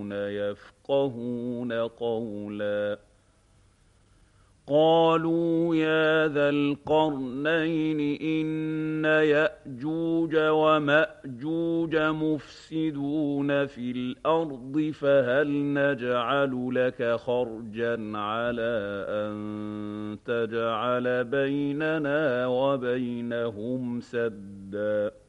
يكادون يفقهون قولا قالوا يا ذا القرنين إن يأجوج ومأجوج مفسدون في الأرض فهل نجعل لك خرجا على أن تجعل بيننا وبينهم سدا